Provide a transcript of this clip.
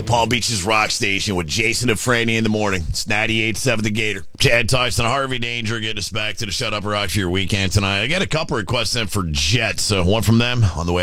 Palm Beach's Rock Station with Jason and Franny in the morning. It's 98.7 The Gator. Chad Tyson, Harvey Danger getting us back to the Shut Up Rock for your weekend tonight. I got a couple requests in for Jets. One from them on the way.